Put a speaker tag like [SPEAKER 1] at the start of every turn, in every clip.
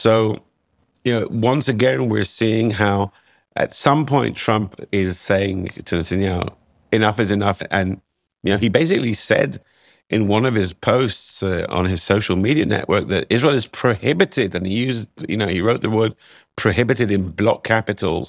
[SPEAKER 1] So, once again, we're seeing how at some point Trump is saying to Netanyahu, enough is enough. And, he basically said in one of his posts on his social media network that Israel is prohibited. And he wrote the word prohibited in block capitals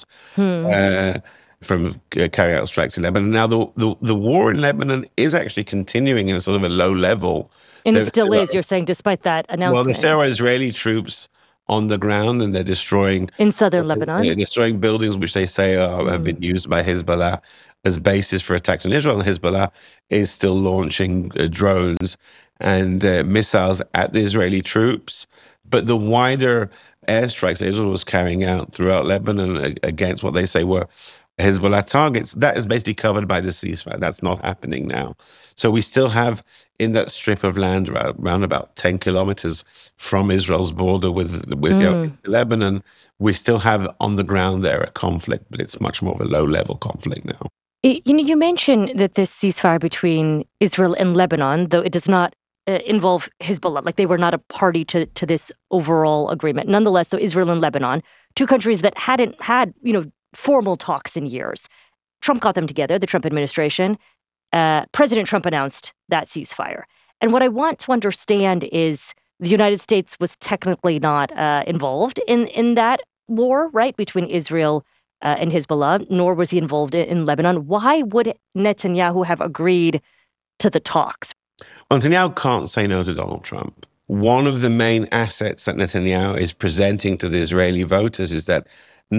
[SPEAKER 1] uh, from carrying out strikes in Lebanon. Now, the war in Lebanon is actually continuing in a sort of a low level.
[SPEAKER 2] And it still is, you're saying, despite that announcement.
[SPEAKER 1] Well, there still are Israeli troops on the ground, and they're destroying
[SPEAKER 2] in southern Lebanon.
[SPEAKER 1] They're destroying buildings which they say have been used by Hezbollah as bases for attacks on Israel. And Hezbollah is still launching drones and missiles at the Israeli troops. But the wider airstrikes that Israel was carrying out throughout Lebanon against what they say were Hezbollah targets, that is basically covered by the ceasefire. That's not happening now. So we still have in that strip of land around about 10 kilometers from Israel's border with Lebanon, we still have on the ground there a conflict, but it's much more of a low-level conflict now.
[SPEAKER 2] You mentioned that this ceasefire between Israel and Lebanon, though it does not involve Hezbollah, like they were not a party to this overall agreement. Nonetheless, so Israel and Lebanon, two countries that hadn't had, formal talks in years. Trump got them together, the Trump administration. President Trump announced that ceasefire. And what I want to understand is the United States was technically not involved in that war, right, between Israel and Hezbollah, nor was he involved in Lebanon. Why would Netanyahu have agreed to the talks?
[SPEAKER 1] Well, Netanyahu can't say no to Donald Trump. One of the main assets that Netanyahu is presenting to the Israeli voters is that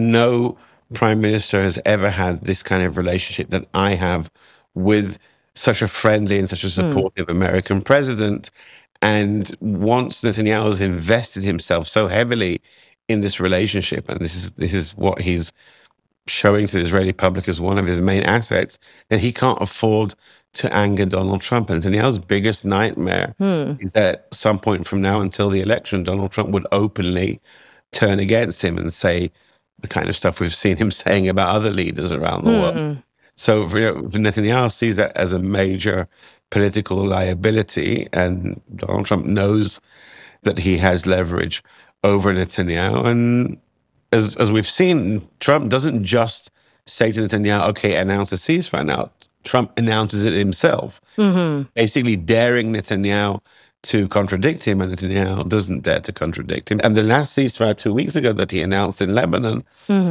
[SPEAKER 1] no prime minister has ever had this kind of relationship that I have with such a friendly and such a supportive American president. And once Netanyahu has invested himself so heavily in this relationship, and this is what he's showing to the Israeli public as one of his main assets, then he can't afford to anger Donald Trump. And Netanyahu's biggest nightmare is that at some point from now until the election, Donald Trump would openly turn against him and say the kind of stuff we've seen him saying about other leaders around the world. So Netanyahu sees that as a major political liability, and Donald Trump knows that he has leverage over Netanyahu. And as we've seen, Trump doesn't just say to Netanyahu, okay, announce a ceasefire now. Trump announces it himself, basically daring Netanyahu to contradict him, and Netanyahu doesn't dare to contradict him. And the last ceasefire 2 weeks ago that he announced in Lebanon,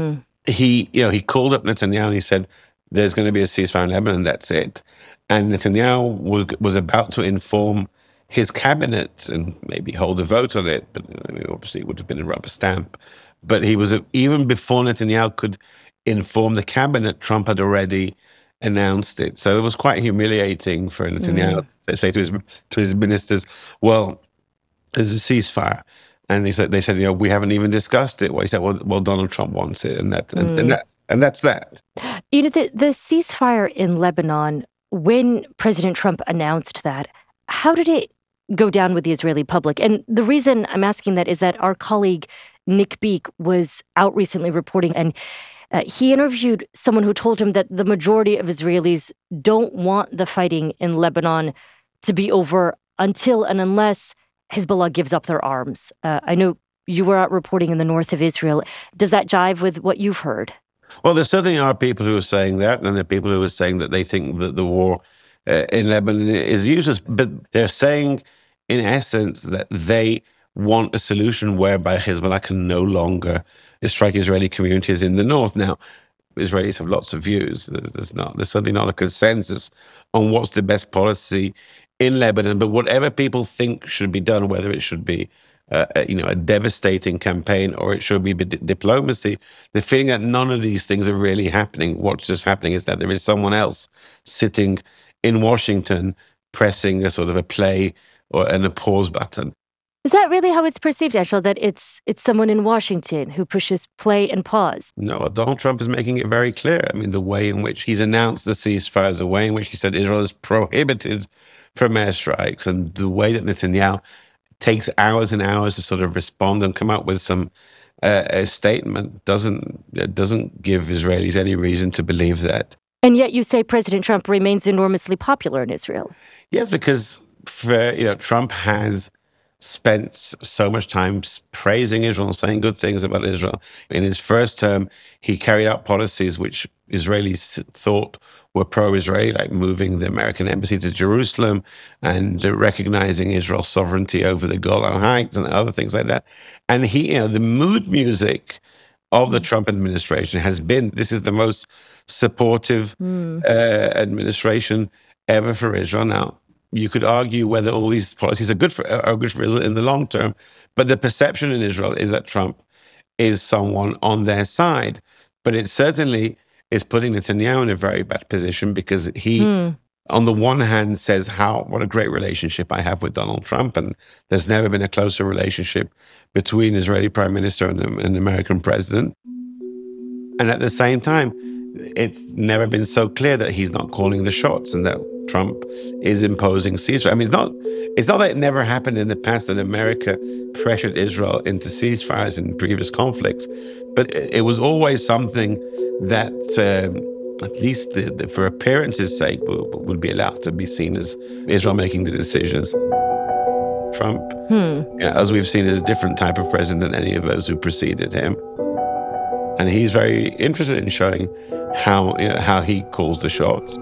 [SPEAKER 1] he called up Netanyahu and he said, there's going to be a ceasefire in Lebanon, that's it. And Netanyahu was about to inform his cabinet and maybe hold a vote on it, but obviously it would have been a rubber stamp. But he was, even before Netanyahu could inform the cabinet, Trump had already announced it. So it was quite humiliating for Netanyahu to say to his ministers, well, there's a ceasefire. And they said, we haven't even discussed it. Well, he said, well, Donald Trump wants it, and that's that.
[SPEAKER 2] The ceasefire in Lebanon, when President Trump announced that, how did it go down with the Israeli public? And the reason I'm asking that is that our colleague Nick Beek was out recently reporting, and he interviewed someone who told him that the majority of Israelis don't want the fighting in Lebanon to be over until and unless Hezbollah gives up their arms. I know you were out reporting in the north of Israel. Does that jive with what you've heard?
[SPEAKER 1] Well, there certainly are people who are saying that, and there are people who are saying that they think that the war in Lebanon is useless. But they're saying, in essence, that they want a solution whereby Hezbollah can no longer strike Israeli communities in the north. Now, Israelis have lots of views. There's certainly not a consensus on what's the best policy in Lebanon. But whatever people think should be done, whether it should be a devastating campaign or it should be diplomacy, the feeling that none of these things are really happening. What's just happening is that there is someone else sitting in Washington pressing a sort of a play and a pause button.
[SPEAKER 2] Is that really how it's perceived, Eshel, that it's someone in Washington who pushes play and pause?
[SPEAKER 1] No, Donald Trump is making it very clear. I mean, the way in which he's announced the ceasefire, the way in which he said Israel is prohibited from airstrikes, and the way that Netanyahu takes hours and hours to sort of respond and come up with some a statement doesn't give Israelis any reason to believe that.
[SPEAKER 2] And yet you say President Trump remains enormously popular in Israel.
[SPEAKER 1] Yes, because Trump has spent so much time praising Israel and saying good things about Israel. In his first term, he carried out policies which Israelis thought were pro-Israeli, like moving the American embassy to Jerusalem and recognizing Israel's sovereignty over the Golan Heights and other things like that. And the mood music of the Trump administration has been, this is the most supportive administration ever for Israel. Now, you could argue whether all these policies are good for Israel in the long term, but the perception in Israel is that Trump is someone on their side. But it certainly is putting Netanyahu in a very bad position because he, on the one hand, says what a great relationship I have with Donald Trump, and there's never been a closer relationship between Israeli Prime Minister and the American president. And at the same time, it's never been so clear that he's not calling the shots and that Trump is imposing ceasefire. I mean, it's not that it never happened in the past that America pressured Israel into ceasefires in previous conflicts, but it was always something that, at least for appearances' sake, would be allowed to be seen as Israel making the decisions. Trump, as we've seen, is a different type of president than any of those who preceded him. And he's very interested in showing how he calls the shots.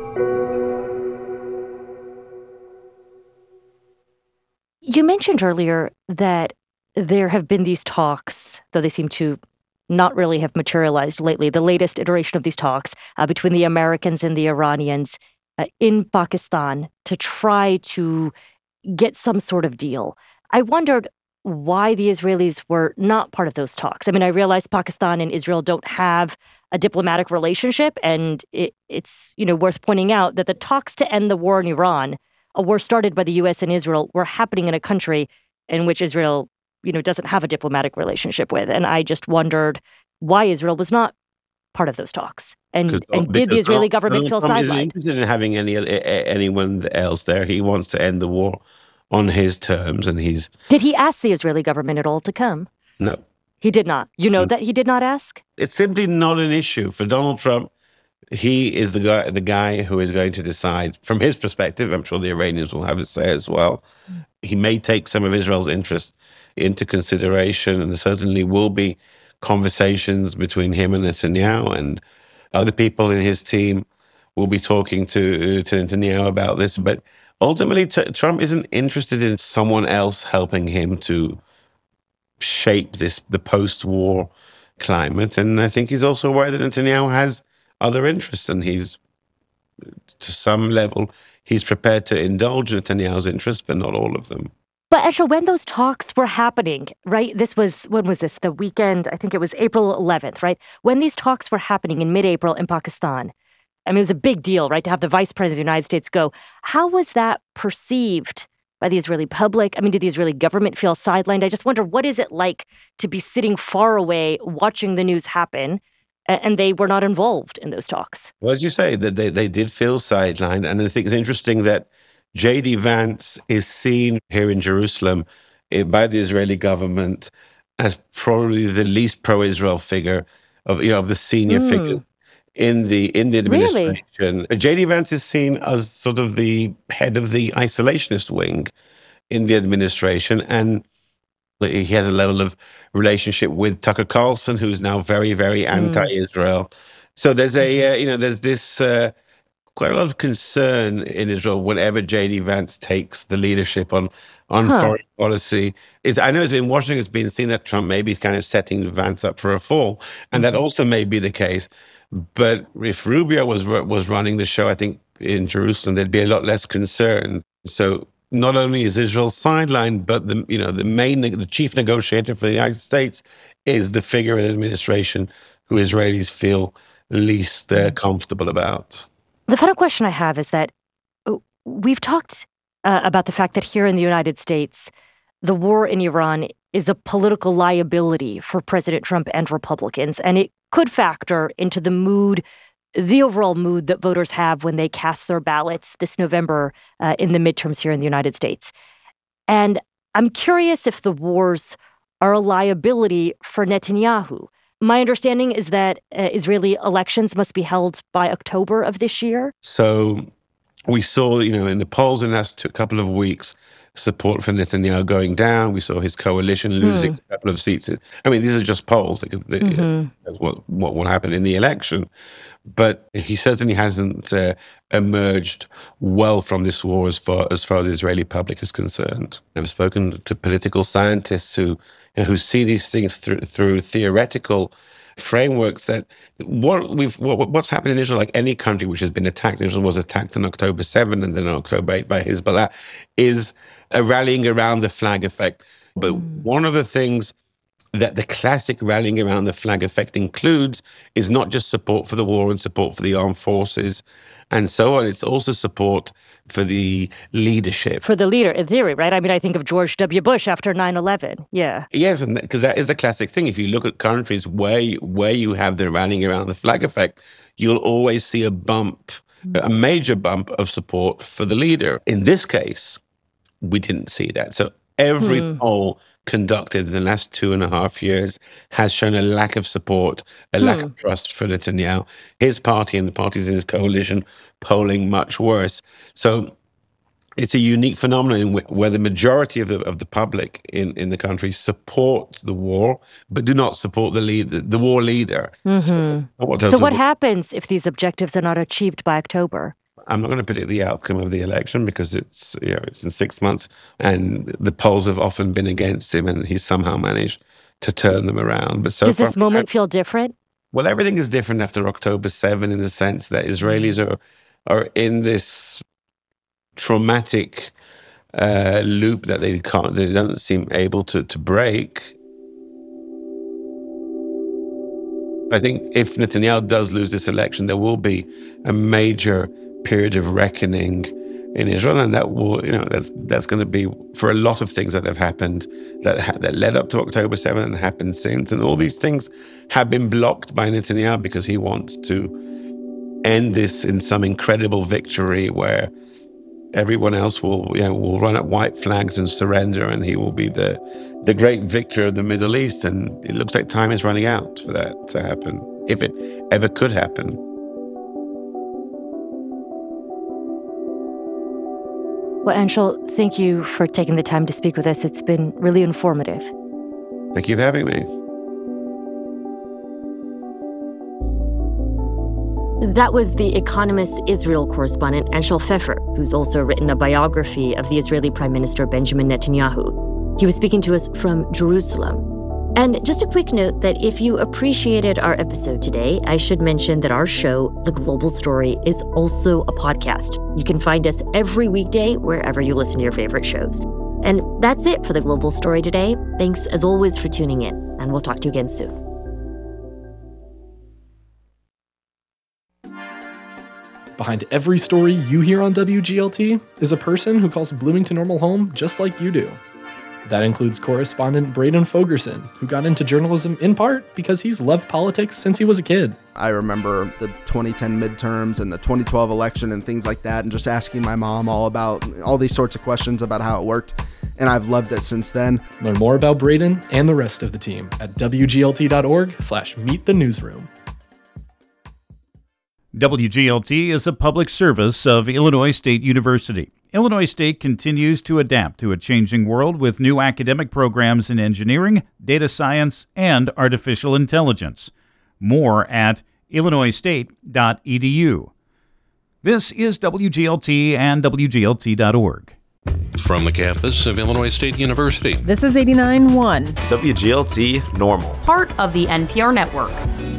[SPEAKER 2] You mentioned earlier that there have been these talks, though they seem to not really have materialized lately, the latest iteration of these talks between the Americans and the Iranians in Pakistan to try to get some sort of deal. I wondered why the Israelis were not part of those talks. I mean, I realize Pakistan and Israel don't have a diplomatic relationship, and it's worth pointing out that the talks to end the war in Iran, a war started by the U.S. and Israel, were happening in a country in which Israel, doesn't have a diplomatic relationship with. And I just wondered why Israel was not part of those talks. And did the Israeli government feel sidelined?
[SPEAKER 1] Trump isn't interested in having anyone else there. He wants to end the war on his terms, and
[SPEAKER 2] Did he ask the Israeli government at all to come?
[SPEAKER 1] No.
[SPEAKER 2] He did not. That he did not ask?
[SPEAKER 1] It's simply not an issue. For Donald Trump, he is the guy who is going to decide, from his perspective, I'm sure the Iranians will have a say as well. He may take some of Israel's interest into consideration, and there certainly will be conversations between him and Netanyahu, and other people in his team will be talking to Netanyahu about this. But ultimately, Trump isn't interested in someone else helping him to shape the post-war climate. And I think he's also aware that Netanyahu has other interests, and to some level, he's prepared to indulge Netanyahu's interests, but not all of them.
[SPEAKER 2] But Eshel, when those talks were happening, right? When was this? The weekend, I think it was April 11th, right? When these talks were happening in mid-April in Pakistan, I mean, it was a big deal, right, to have the vice president of the United States go. How was that perceived by the Israeli public? I mean, did the Israeli government feel sidelined? I just wonder, what is it like to be sitting far away watching the news happen, and they were not involved in those talks?
[SPEAKER 1] Well, as you say, that they did feel sidelined. And I think it's interesting that J.D. Vance is seen here in Jerusalem by the Israeli government as probably the least pro-Israel figure of the senior figures in the administration. Really? J.D. Vance is seen as sort of the head of the isolationist wing in the administration, and he has a level of relationship with Tucker Carlson, who's now very, very anti-Israel. So there's there's this quite a lot of concern in Israel whenever J.D. Vance takes the leadership on foreign policy. I know in Washington it's been seen that Trump may be kind of setting Vance up for a fall, and that also may be the case. But if Rubio was running the show, I think in Jerusalem there'd be a lot less concern. So not only is Israel sidelined, but the chief negotiator for the United States is the figure in administration who Israelis feel least comfortable about.
[SPEAKER 2] The final question I have is that we've talked about the fact that here in the United States, the war in Iran is a political liability for President Trump and Republicans, and it could factor into the overall mood that voters have when they cast their ballots this November in the midterms here in the United States. And I'm curious if the wars are a liability for Netanyahu. My understanding is that Israeli elections must be held by October of this year.
[SPEAKER 1] So we saw, in the polls in the last couple of weeks, support for Netanyahu going down. We saw his coalition losing a couple of seats. I mean, these are just polls. That's what will happen in the election. But he certainly hasn't emerged well from this war as far as the Israeli public is concerned. I've spoken to political scientists who see these things through theoretical frameworks that what's happened in Israel, like any country which has been attacked, Israel was attacked on October 7 and then on October 8 by Hezbollah, is a rallying around the flag effect. But one of the things that the classic rallying around the flag effect includes is not just support for the war and support for the armed forces and so on. It's also support for the leadership.
[SPEAKER 2] For the leader, in theory, right? I mean, I think of George W. Bush after 9/11. Yeah.
[SPEAKER 1] Yes, and because that is the classic thing. If you look at countries where you have the rallying around the flag effect, you'll always see a major bump of support for the leader. In this case, we didn't see that. So every poll conducted in the last 2.5 years has shown a lack of support, a lack of trust for Netanyahu. His party and the parties in his coalition polling much worse. So it's a unique phenomenon where the majority of the public in the country support the war, but do not support the war leader.
[SPEAKER 2] So what happens if these objectives are not achieved by October?
[SPEAKER 1] I'm not going to predict the outcome of the election because it's in 6 months, and the polls have often been against him, and he's somehow managed to turn them around. But
[SPEAKER 2] does this moment feel different?
[SPEAKER 1] Well, everything is different after October 7 in the sense that Israelis are in this traumatic loop that they don't seem able to break. I think if Netanyahu does lose this election, there will be a major period of reckoning in Israel, and that will, that's going to be for a lot of things that have happened that led up to October 7th and happened since, and all these things have been blocked by Netanyahu because he wants to end this in some incredible victory where everyone else will run up white flags and surrender, and he will be the great victor of the Middle East. And it looks like time is running out for that to happen, if it ever could happen.
[SPEAKER 2] Well, Anshel, thank you for taking the time to speak with us. It's been really informative.
[SPEAKER 1] Thank you for having me.
[SPEAKER 2] That was The Economist Israel correspondent Anshel Pfeffer, who's also written a biography of the Israeli Prime Minister Benjamin Netanyahu. He was speaking to us from Jerusalem. And just a quick note that if you appreciated our episode today, I should mention that our show, The Global Story, is also a podcast. You can find us every weekday wherever you listen to your favorite shows. And that's it for The Global Story today. Thanks, as always, for tuning in, and we'll talk to you again soon.
[SPEAKER 3] Behind every story you hear on WGLT is a person who calls Bloomington Normal home just like you do. That includes correspondent Braden Fogerson, who got into journalism in part because he's loved politics since he was a kid.
[SPEAKER 4] I remember the 2010 midterms and the 2012 election and things like that, and just asking my mom all these sorts of questions about how it worked, and I've loved it since then.
[SPEAKER 3] Learn more about Braden and the rest of the team at wglt.org/meetthenewsroom.
[SPEAKER 5] WGLT is a public service of Illinois State University. Illinois State continues to adapt to a changing world with new academic programs in engineering, data science, and artificial intelligence. More at illinoisstate.edu. This is WGLT and WGLT.org.
[SPEAKER 6] From the campus of Illinois State University.
[SPEAKER 7] This is 89.1.
[SPEAKER 8] WGLT Normal.
[SPEAKER 9] Part of the NPR network.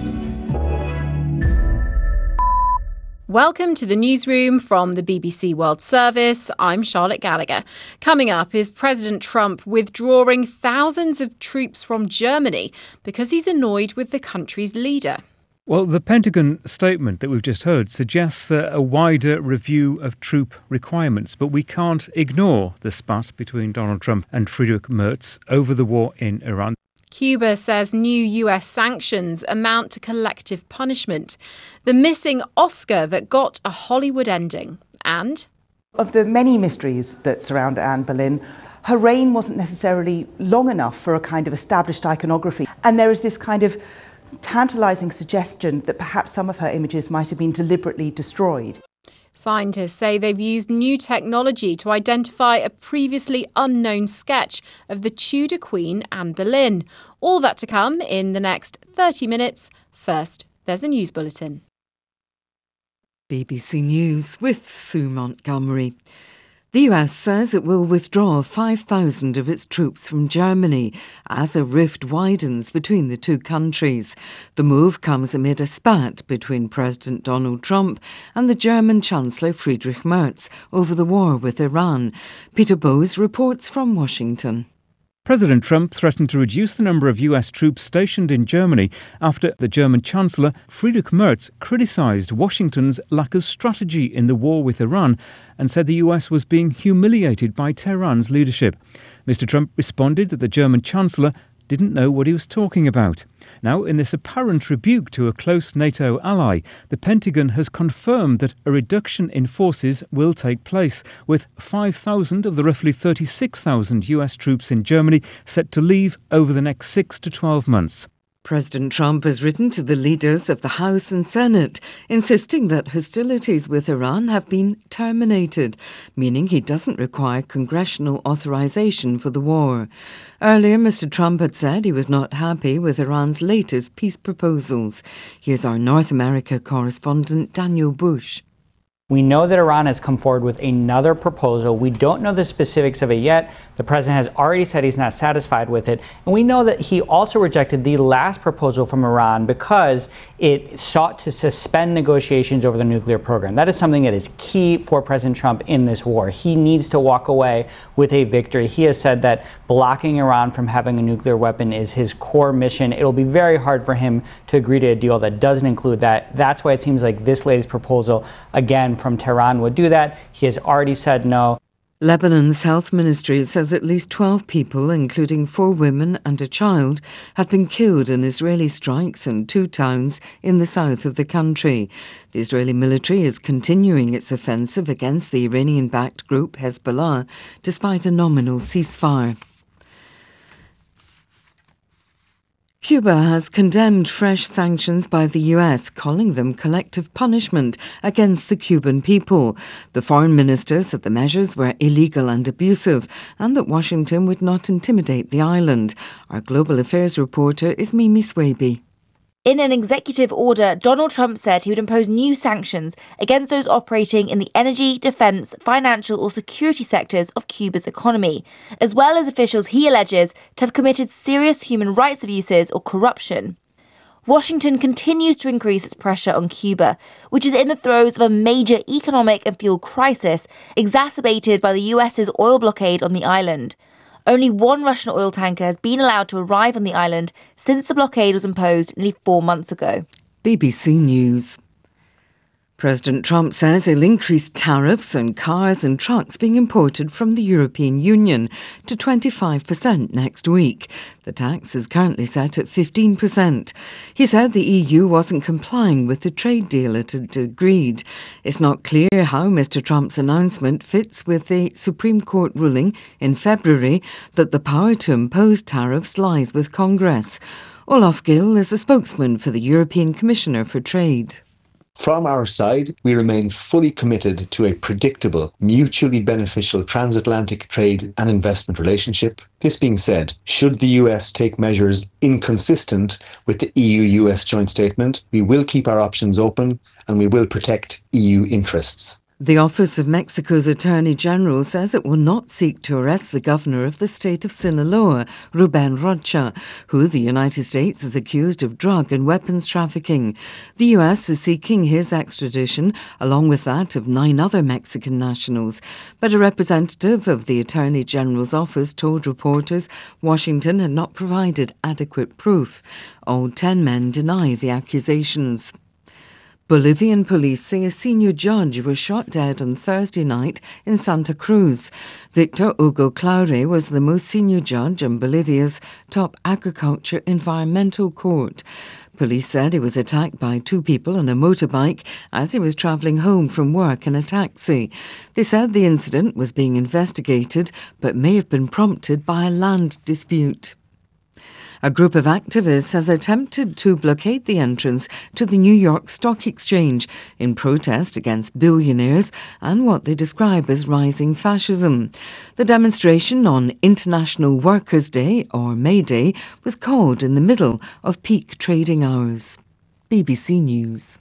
[SPEAKER 7] Welcome to the newsroom from the BBC World Service. I'm Charlotte Gallagher. Coming up is President Trump withdrawing thousands of troops from Germany because he's annoyed with the country's leader.
[SPEAKER 10] Well, the Pentagon statement that we've just heard suggests a wider review of troop requirements, but we can't ignore the spat between Donald Trump and Friedrich Merz over the war in Iran.
[SPEAKER 7] Cuba says new US sanctions amount to collective punishment. The missing Oscar that got a Hollywood ending. And
[SPEAKER 11] of the many mysteries that surround Anne Boleyn, her reign wasn't necessarily long enough for a kind of established iconography. And there is this kind of tantalizing suggestion that perhaps some of her images might have been deliberately destroyed.
[SPEAKER 7] Scientists say they've used new technology to identify a previously unknown sketch of the Tudor Queen Anne Boleyn. All that to come in the next 30 minutes. First, there's a news bulletin.
[SPEAKER 12] BBC News with Sue Montgomery. The US says it will withdraw 5,000 of its troops from Germany as a rift widens between the two countries. The move comes amid a spat between President Donald Trump and the German Chancellor Friedrich Merz over the war with Iran. Peter Bowes reports from Washington.
[SPEAKER 10] President Trump threatened to reduce the number of US troops stationed in Germany after the German Chancellor Friedrich Merz criticised Washington's lack of strategy in the war with Iran and said the US was being humiliated by Tehran's leadership. Mr. Trump responded that the German Chancellor didn't know what he was talking about. Now, in this apparent rebuke to a close NATO ally, the Pentagon has confirmed that a reduction in forces will take place, with 5,000 of the roughly 36,000 US troops in Germany set to leave over the next 6 to 12 months.
[SPEAKER 12] President Trump has written to the leaders of the House and Senate, insisting that hostilities with Iran have been terminated, meaning he doesn't require congressional authorization for the war. Earlier, Mr. Trump had said he was not happy with Iran's latest peace proposals. Here's our North America correspondent, Daniel Bush.
[SPEAKER 13] We know that Iran has come forward with another proposal. We don't know the specifics of it yet. The president has already said he's not satisfied with it. And we know that he also rejected the last proposal from Iran because it sought to suspend negotiations over the nuclear program. That is something that is key for President Trump in this war. He needs to walk away with a victory. He has said that blocking Iran from having a nuclear weapon is his core mission. It'll be very hard for him to agree to a deal that doesn't include that. That's why it seems like this latest proposal, again, from Tehran would do that. He has already said no.
[SPEAKER 12] Lebanon's health ministry says at least 12 people, including 4 women and a child, have been killed in Israeli strikes in 2 towns in the south of the country. The Israeli military is continuing its offensive against the Iranian-backed group Hezbollah, despite a nominal ceasefire. Cuba has condemned fresh sanctions by the US, calling them collective punishment against the Cuban people. The foreign minister said the measures were illegal and abusive, and that Washington would not intimidate the island. Our global affairs reporter is Mimi Swaby.
[SPEAKER 14] In an executive order, Donald Trump said he would impose new sanctions against those operating in the energy, defense, financial or security sectors of Cuba's economy, as well as officials he alleges to have committed serious human rights abuses or corruption. Washington continues to increase its pressure on Cuba, which is in the throes of a major economic and fuel crisis exacerbated by the US's oil blockade on the island. Only one Russian oil tanker has been allowed to arrive on the island since the blockade was imposed nearly 4 months ago.
[SPEAKER 12] BBC News. President Trump says he'll increase tariffs on cars and trucks being imported from the European Union to 25% next week. The tax is currently set at 15%. He said the EU wasn't complying with the trade deal it had agreed. It's not clear how Mr. Trump's announcement fits with the Supreme Court ruling in February that the power to impose tariffs lies with Congress. Olaf Gill is a spokesman for the European Commissioner for Trade.
[SPEAKER 15] From our side, we remain fully committed to a predictable, mutually beneficial transatlantic trade and investment relationship. This being said, should the US take measures inconsistent with the EU-US joint statement, we will keep our options open and we will protect EU interests.
[SPEAKER 12] The Office of Mexico's Attorney General says it will not seek to arrest the governor of the state of Sinaloa, Ruben Rocha, who the United States is accused of drug and weapons trafficking. The US is seeking his extradition, along with that of 9 other Mexican nationals. But a representative of the Attorney General's office told reporters Washington had not provided adequate proof. All 10 men deny the accusations. Bolivian police say a senior judge was shot dead on Thursday night in Santa Cruz. Victor Hugo Claure was the most senior judge on Bolivia's top agriculture environmental court. Police said he was attacked by 2 people on a motorbike as he was travelling home from work in a taxi. They said the incident was being investigated but may have been prompted by a land dispute. A group of activists has attempted to blockade the entrance to the New York Stock Exchange in protest against billionaires and what they describe as rising fascism. The demonstration on International Workers' Day, or May Day, was called in the middle of peak trading hours. BBC News.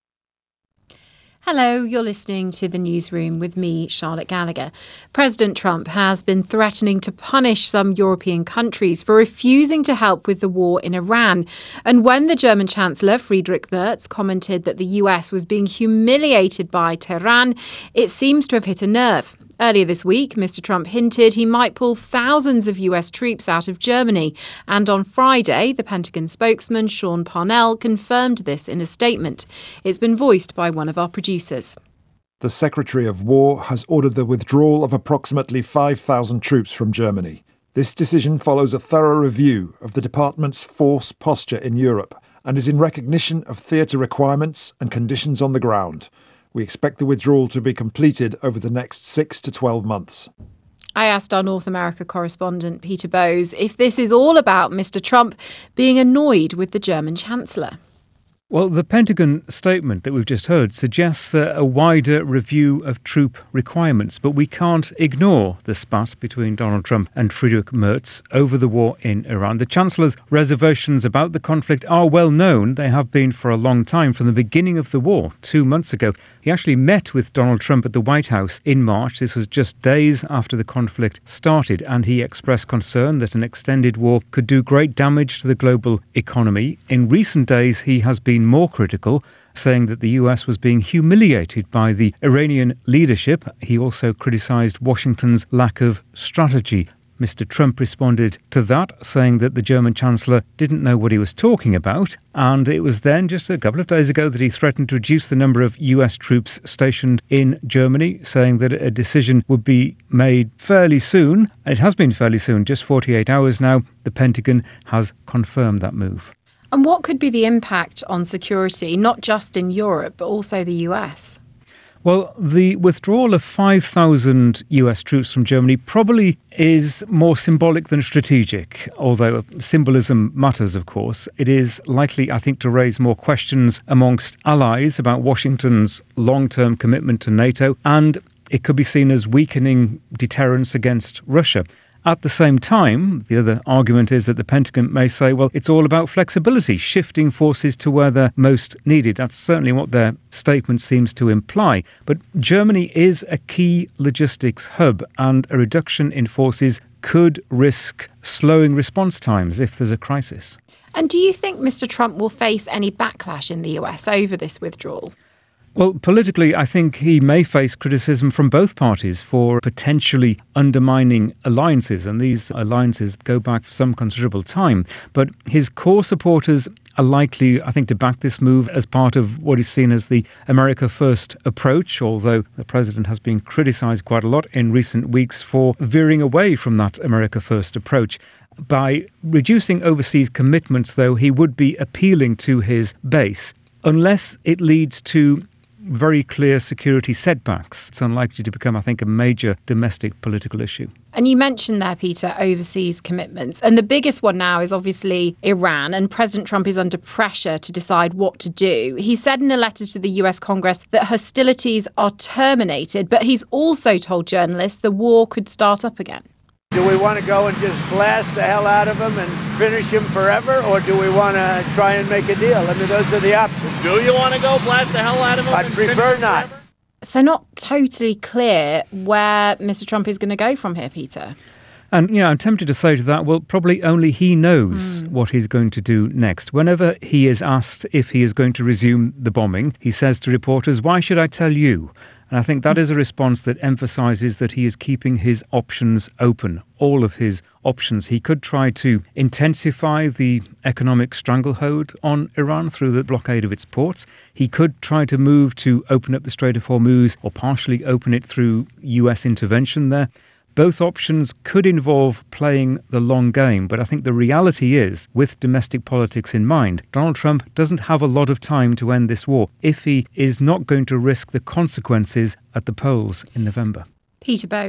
[SPEAKER 7] Hello, you're listening to The Newsroom with me, Charlotte Gallagher. President Trump has been threatening to punish some European countries for refusing to help with the war in Iran. And when the German Chancellor, Friedrich Merz, commented that the US was being humiliated by Tehran, it seems to have hit a nerve. Earlier this week, Mr. Trump hinted he might pull thousands of US troops out of Germany. And on Friday, the Pentagon spokesman, Sean Parnell, confirmed this in a statement. It's been voiced by one of our producers.
[SPEAKER 16] The Secretary of War has ordered the withdrawal of approximately 5,000 troops from Germany. This decision follows a thorough review of the department's force posture in Europe and is in recognition of theatre requirements and conditions on the ground. We expect the withdrawal to be completed over the next 6 to 12 months.
[SPEAKER 7] I asked our North America correspondent, Peter Bowes, if this is all about Mr. Trump being annoyed with the German Chancellor.
[SPEAKER 10] Well, the Pentagon statement that we've just heard suggests a wider review of troop requirements, but we can't ignore the spat between Donald Trump and Friedrich Merz over the war in Iran. The Chancellor's reservations about the conflict are well known. They have been for a long time, from the beginning of the war 2 months ago. He actually met with Donald Trump at the White House in March. This was just days after the conflict started, and he expressed concern that an extended war could do great damage to the global economy. In recent days, he has been more critical, saying that the US was being humiliated by the Iranian leadership. He also criticised Washington's lack of strategy. Mr. Trump responded to that, saying that the German Chancellor didn't know what he was talking about. And it was then, just a couple of days ago, that he threatened to reduce the number of US troops stationed in Germany, saying that a decision would be made fairly soon. It has been fairly soon, just 48 hours now. The Pentagon has confirmed that move.
[SPEAKER 7] And what could be the impact on security, not just in Europe, but also the US?
[SPEAKER 10] Well, the withdrawal of 5,000 US troops from Germany probably is more symbolic than strategic, although symbolism matters, of course. It is likely, I think, to raise more questions amongst allies about Washington's long-term commitment to NATO, and it could be seen as weakening deterrence against Russia. At the same time, the other argument is that the Pentagon may say, well, it's all about flexibility, shifting forces to where they're most needed. That's certainly what their statement seems to imply. But Germany is a key logistics hub, and a reduction in forces could risk slowing response times if there's a crisis.
[SPEAKER 7] And do you think Mr. Trump will face any backlash in the US over this withdrawal?
[SPEAKER 10] Well, politically, I think he may face criticism from both parties for potentially undermining alliances, and these alliances go back for some considerable time. But his core supporters are likely, I think, to back this move as part of what is seen as the America First approach, although the president has been criticised quite a lot in recent weeks for veering away from that America First approach. By reducing overseas commitments, though, he would be appealing to his base. Unless it leads to very clear security setbacks, it's unlikely to become, I think, a major domestic political issue.
[SPEAKER 7] And you mentioned there, Peter, overseas commitments. And the biggest one now is obviously Iran. And President Trump is under pressure to decide what to do. He said in a letter to the US Congress that hostilities are terminated, but he's also told journalists the war could start up again.
[SPEAKER 17] Do we want to go and just blast the hell out of him and finish him forever, or do we want to try and make a deal? I mean, those are the options.
[SPEAKER 18] Do you want to go blast the hell out of him?
[SPEAKER 17] I'd prefer not.
[SPEAKER 7] So not totally clear where Mr. Trump is going to go from here, Peter.
[SPEAKER 10] And, I'm tempted to say to that, well, probably only he knows what he's going to do next. Whenever he is asked if he is going to resume the bombing, he says to reporters, "Why should I tell you?" And I think that is a response that emphasises that he is keeping his options open, all of his options. He could try to intensify the economic stranglehold on Iran through the blockade of its ports. He could try to move to open up the Strait of Hormuz or partially open it through US intervention there. Both options could involve playing the long game, but I think the reality is, with domestic politics in mind, Donald Trump doesn't have a lot of time to end this war if he is not going to risk the consequences at the polls in November.
[SPEAKER 7] Peter Bowes.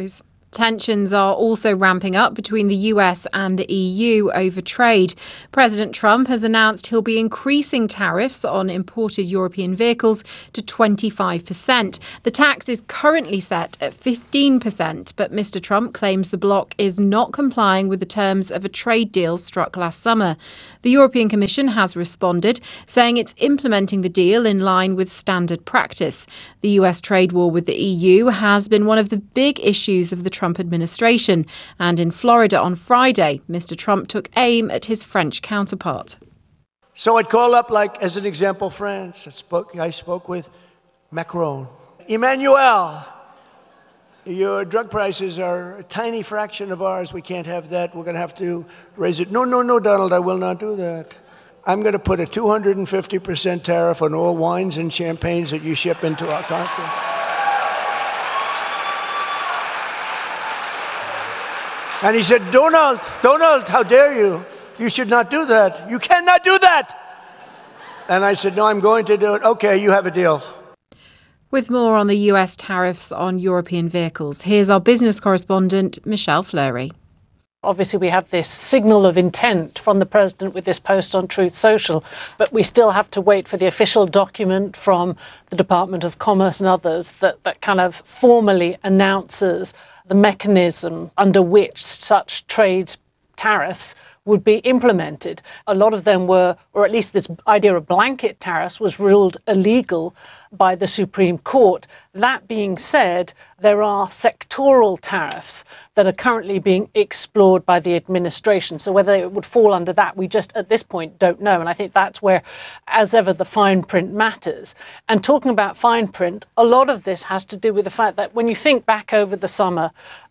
[SPEAKER 7] Tensions are also ramping up between the US and the EU over trade. President Trump has announced he'll be increasing tariffs on imported European vehicles to 25%. The tax is currently set at 15%, but Mr. Trump claims the bloc is not complying with the terms of a trade deal struck last summer. The European Commission has responded, saying it's implementing the deal in line with standard practice. The US trade war with the EU has been one of the big issues of the Trump administration, and in Florida on Friday, Mr. Trump took aim at his French counterpart.
[SPEAKER 17] So I'd call up, like, as an example, France. I spoke with Macron. Emmanuel, your drug prices are a tiny fraction of ours. We can't have that. We're going to have to raise it. No, Donald, I will not do that. I'm going to put a 250% tariff on all wines and champagnes that you ship into our country. And he said, Donald, how dare you? You should not do that. You cannot do that. And I said, no, I'm going to do it. Okay, you have a deal.
[SPEAKER 7] With more on the US tariffs on European vehicles, here's our business correspondent, Michelle Fleury.
[SPEAKER 19] Obviously, we have this signal of intent from the president with this post on Truth Social, but we still have to wait for the official document from the Department of Commerce and others that kind of formally announces the mechanism under which such trade tariffs would be implemented. A lot of them were, or at least this idea of blanket tariffs was ruled illegal by the Supreme Court. That being said, there are sectoral tariffs that are currently being explored by the administration. So whether it would fall under that, we just at this point don't know. And I think that's where, as ever, the fine print matters. And talking about fine print, a lot of this has to do with the fact that when you think back over the summer,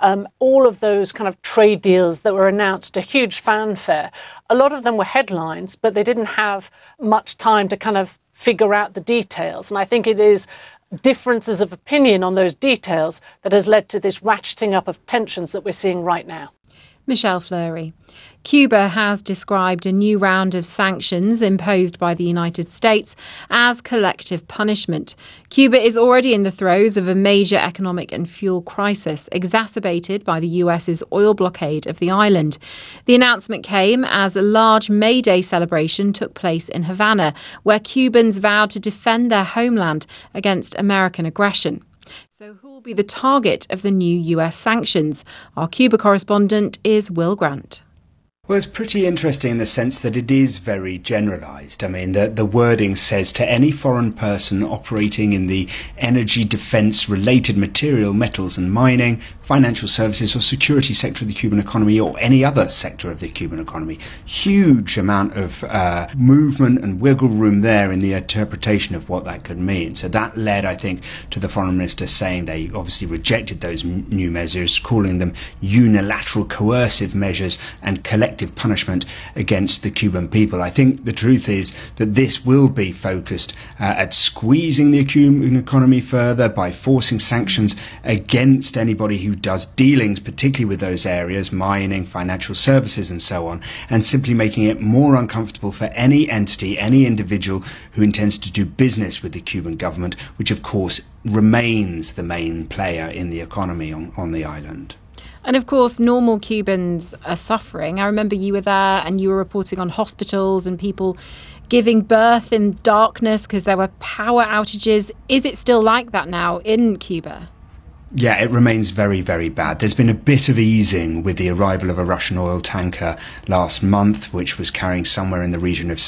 [SPEAKER 19] all of those kind of trade deals that were announced, a huge fanfare, a lot of them were headlines, but they didn't have much time to kind of figure out the details. And I think it is differences of opinion on those details that has led to this ratcheting up of tensions that we're seeing right now.
[SPEAKER 7] Michelle Fleury. Cuba has described a new round of sanctions imposed by the United States as collective punishment. Cuba is already in the throes of a major economic and fuel crisis, exacerbated by the US's oil blockade of the island. The announcement came as a large May Day celebration took place in Havana, where Cubans vowed to defend their homeland against American aggression. So who will be the target of the new US sanctions? Our Cuba correspondent is Will Grant.
[SPEAKER 20] Well, it's pretty interesting in the sense that it is very generalised. I mean, the wording says to any foreign person operating in the energy, defence, related material, metals and mining, financial services or security sector of the Cuban economy or any other sector of the Cuban economy. Huge amount of movement and wiggle room there in the interpretation of what that could mean. So that led, I think, to the foreign minister saying they obviously rejected those new measures, calling them unilateral coercive measures and collective punishment against the Cuban people. I think the truth is that this will be focused at squeezing the Cuban economy further by forcing sanctions against anybody who does dealings, particularly with those areas, mining, financial services and so on, and simply making it more uncomfortable for any entity, any individual who intends to do business with the Cuban government, which of course remains the main player in the economy on the island.
[SPEAKER 7] And of course, normal Cubans are suffering. I remember you were there and you were reporting on hospitals and people giving birth in darkness because there were power outages. Is it still like that now in Cuba?
[SPEAKER 20] Yeah, it remains very, very bad. There's been a bit of easing with the arrival of a Russian oil tanker last month, which was carrying somewhere in the region of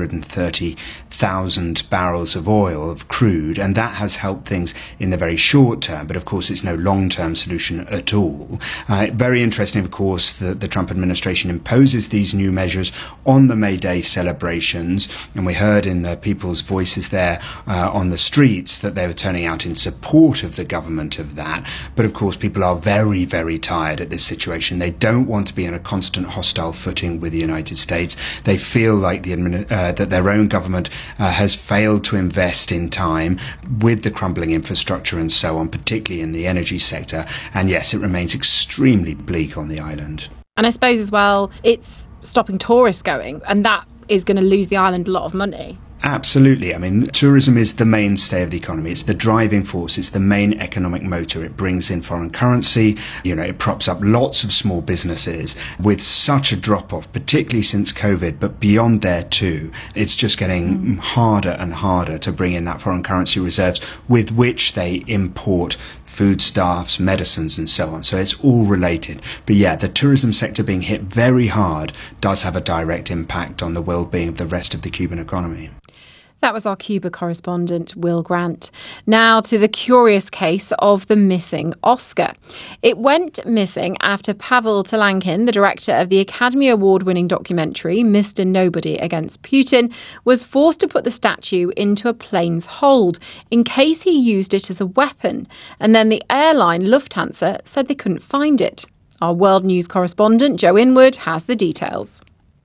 [SPEAKER 20] 730,000 barrels of oil, of crude, and that has helped things in the very short term, but of course it's no long-term solution at all. Very interesting, of course, that the Trump administration imposes these new measures on the May Day celebrations, and we heard in the people's voices there on the streets that they were turning out in support of the government of that. But of course, people are very, very tired at this situation. They don't want to be in a constant hostile footing with the United States. They feel like that their own government has failed to invest in time with the crumbling infrastructure and so on, particularly in the energy sector. And yes, it remains extremely bleak on the island.
[SPEAKER 7] And I suppose as well, it's stopping tourists going, and that is going to lose the island a lot of money.
[SPEAKER 20] Absolutely. I mean, tourism is the mainstay of the economy. It's the driving force. It's the main economic motor. It brings in foreign currency. It props up lots of small businesses. With such a drop-off, particularly since COVID, but beyond there too, it's just getting harder and harder to bring in that foreign currency reserves with which they import foodstuffs, medicines, and so on. So it's all related. But yeah, the tourism sector being hit very hard does have a direct impact on the well-being of the rest of the Cuban economy.
[SPEAKER 7] That was our Cuba correspondent, Will Grant. Now to the curious case of the missing Oscar. It went missing after Pavel Telankin, the director of the Academy Award-winning documentary Mr. Nobody Against Putin, was forced to put the statue into a plane's hold in case he used it as a weapon. And then the airline Lufthansa said they couldn't find it. Our world news correspondent, Joe Inwood, has the details.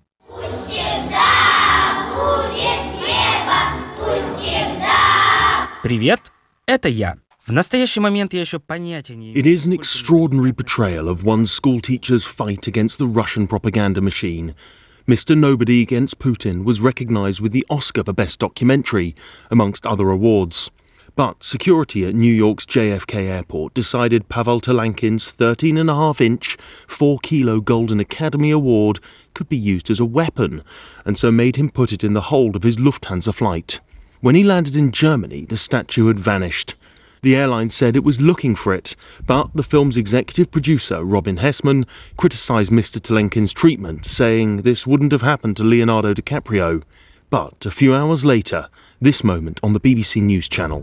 [SPEAKER 21] Привет, это я. В настоящий момент я еще понятия не имею.
[SPEAKER 22] It is an extraordinary portrayal of one schoolteacher's fight against the Russian propaganda machine. Mr. Nobody Against Putin was recognized with the Oscar for Best Documentary, amongst other awards. But security at New York's JFK Airport decided Pavel Telankin's 13.5-inch, 4-kilo Golden Academy Award could be used as a weapon, and so made him put it in the hold of his Lufthansa flight. When he landed in Germany, the statue had vanished. The airline said it was looking for it, but the film's executive producer, Robin Hessman, criticised Mr. Telankin's treatment, saying this wouldn't have happened to Leonardo DiCaprio. But a few hours later, this moment on the BBC News Channel.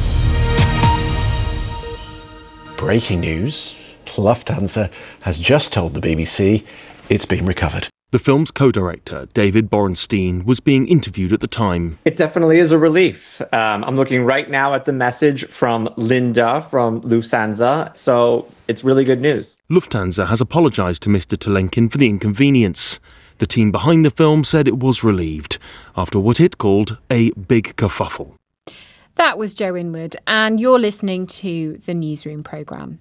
[SPEAKER 23] Breaking news. Lufthansa has just told the BBC it's been recovered.
[SPEAKER 22] The film's co-director, David Borenstein, was being interviewed at the time.
[SPEAKER 24] It definitely is a relief. I'm looking right now at the message from Linda from Lufthansa, so it's really good news.
[SPEAKER 22] Lufthansa has apologised to Mr. Telankin for the inconvenience. The team behind the film said it was relieved, after what it called a big kerfuffle.
[SPEAKER 7] That was Joe Inwood, and you're listening to the Newsroom programme.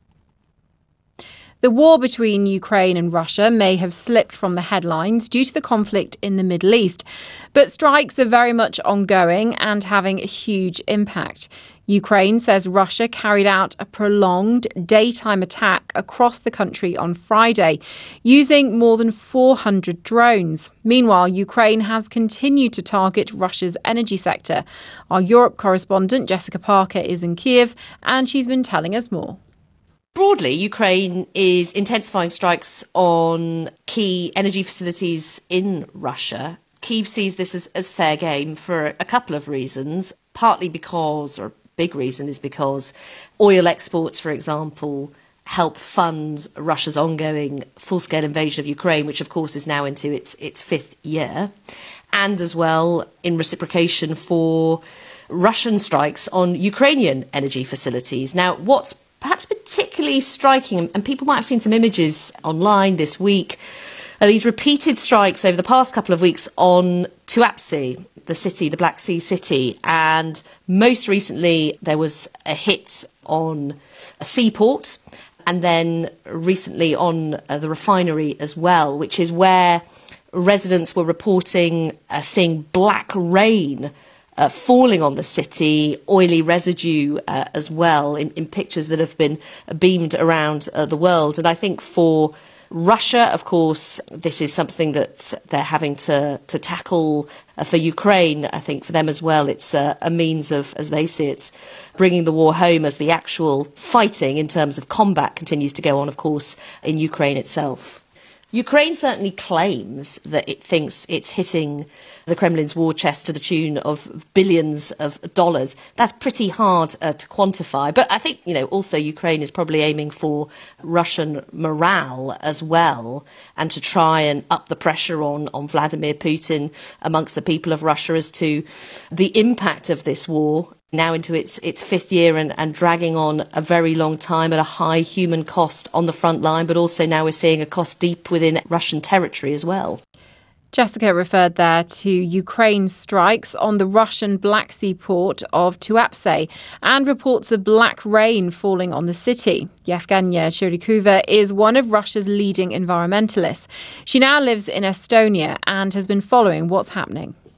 [SPEAKER 7] The war between Ukraine and Russia may have slipped from the headlines due to the conflict in the Middle East, but strikes are very much ongoing and having a huge impact. Ukraine says Russia carried out a prolonged daytime attack across the country on Friday, using more than 400 drones. Meanwhile, Ukraine has continued to target Russia's energy sector. Our Europe correspondent, Jessica Parker, is in Kiev, and she's been telling us more.
[SPEAKER 25] Broadly, Ukraine is intensifying strikes on key energy facilities in Russia. Kyiv sees this as fair game for a couple of reasons, partly because, or a big reason is because oil exports, for example, help fund Russia's ongoing full-scale invasion of Ukraine, which of course is now into its fifth year, and as well in reciprocation for Russian strikes on Ukrainian energy facilities. Now, what's perhaps particularly striking, and people might have seen some images online this week, are these repeated strikes over the past couple of weeks on Tuapse, the city, the Black Sea city. And most recently, there was a hit on a seaport, and then recently on the refinery as well, which is where residents were reporting seeing black rain falling on the city, oily residue as well in pictures that have been beamed around the world. And I think for Russia, of course, this is something that they're having to tackle. For Ukraine, I think for them as well, it's a means of, as they see it, bringing the war home as the actual fighting in terms of combat continues to go on, of course, in Ukraine itself. Ukraine certainly claims that it thinks it's hitting the Kremlin's war chest to the tune of billions of dollars. That's pretty hard to quantify. But I think, also Ukraine is probably aiming for Russian morale as well, and to try and up the pressure on Vladimir Putin amongst the people of Russia as to the impact of this war, now into its fifth year and dragging on a very long time at a high human cost on the front line, but also now we're seeing a cost deep within Russian territory as well.
[SPEAKER 7] Jessica referred there to Ukraine's strikes on the Russian Black Sea port of Tuapse and reports of black rain falling on the city. Yevgenia Chirikova is one of Russia's leading environmentalists. She now lives in Estonia and has been following what's happening.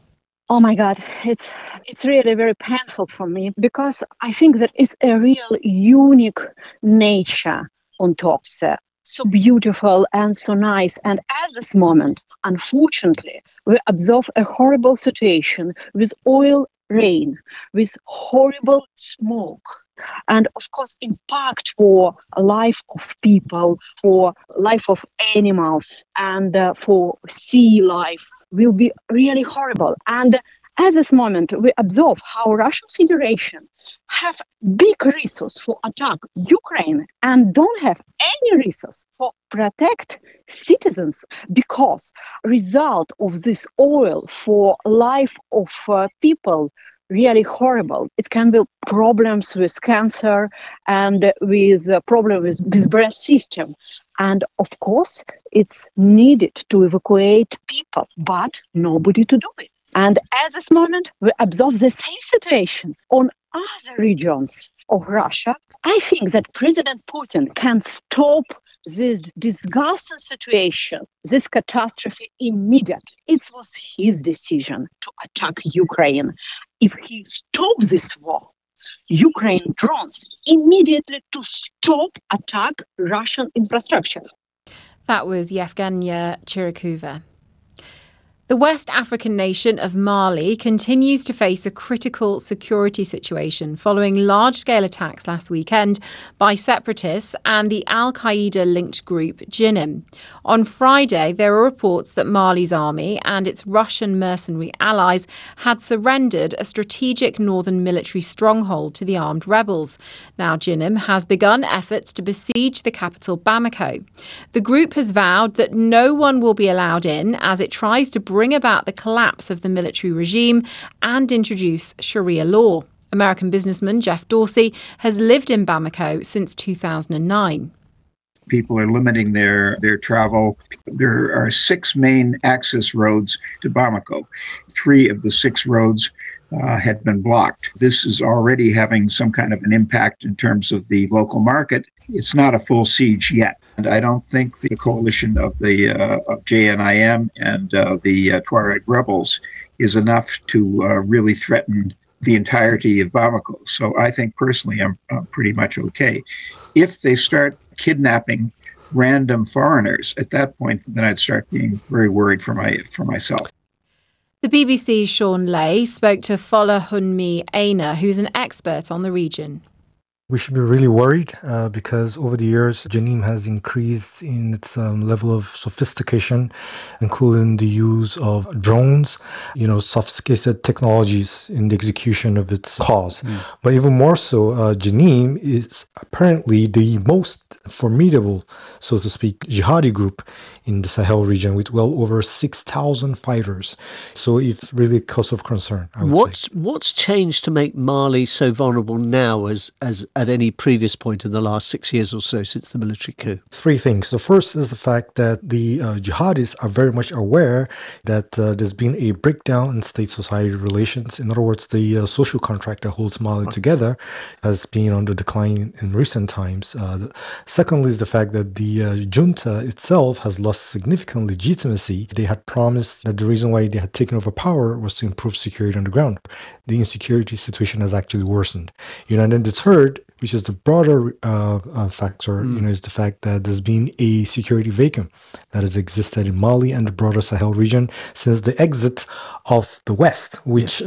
[SPEAKER 1] Oh my God, it's really very painful for me because I think that it's a real unique nature on Tuapse. So beautiful and so nice. And at this moment, unfortunately, we observe a horrible situation with oil rain, with horrible smoke. And of course, impact for life of people, for life of animals, and for sea life will be really horrible. And at this moment, we observe how Russian Federation have big resources for attack Ukraine and don't have any resource for protect citizens because result of this oil for life of people really horrible. It can be problems with cancer and with problems with breast system. And of course, it's needed to evacuate people, but nobody to do it. And at this moment, we observe the same situation on other regions of Russia. I think that President Putin can stop this disgusting situation, this catastrophe immediately. It was his decision to attack Ukraine. If he stops this war, Ukraine drones immediately to stop attack Russian infrastructure.
[SPEAKER 7] That was Yevgenia Chirikova. The West African nation of Mali continues to face a critical security situation following large-scale attacks last weekend by separatists and the al-Qaeda-linked group Jinim. On Friday, there were reports that Mali's army and its Russian mercenary allies had surrendered a strategic northern military stronghold to the armed rebels. Now Jinim has begun efforts to besiege the capital Bamako. The group has vowed that no one will be allowed in as it tries to bring about the collapse of the military regime and introduce Sharia law. American businessman Jeff Dorsey has lived in Bamako since 2009.
[SPEAKER 2] People are limiting their travel. There are 6 main access roads to Bamako. 3 of the 6 roads had been blocked. This is already having some kind of an impact in terms of the local market. It's not a full siege yet. And I don't think the coalition of the of JNIM and the Tuareg rebels is enough to really threaten the entirety of Bamako. So I think personally I'm pretty much okay. If they start kidnapping random foreigners at that point, then I'd start being very worried for myself.
[SPEAKER 7] The BBC's Sean Lay spoke to Fola Hunmi Aina, who's an expert on the region.
[SPEAKER 3] We should be really worried because over the years, Jinim has increased in its level of sophistication, including the use of drones, sophisticated technologies in the execution of its cause. But even more so, Jinim is apparently the most formidable, so to speak, jihadi group in the Sahel region with well over 6,000 fighters. So it's really a cause of concern, I would say.
[SPEAKER 4] What's changed to make Mali so vulnerable now as at any previous point in the last 6 years or so since the military coup?
[SPEAKER 3] 3 things. The first is the fact that the jihadis are very much aware that there's been a breakdown in state-society relations. In other words, the social contract that holds Mali together has been on the decline in recent times. Secondly is the fact that the junta itself has lost significant legitimacy. They had promised that the reason why they had taken over power was to improve security on the ground. The insecurity situation has actually worsened. And then the third, which is the broader factor, is the fact that there's been a security vacuum that has existed in Mali and the broader Sahel region since the exit of the West, which